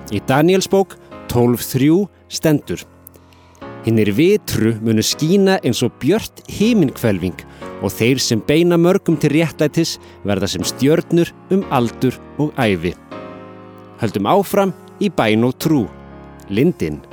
Í Daníelsbók 12:3 stendur: Hinir vitru munu skína eins og björt himinhvelfing og þeir sem beina mörgum til réttlætis verða sem stjörnur aldur og ævi. Höldum áfram í bæn og trú. Lindin.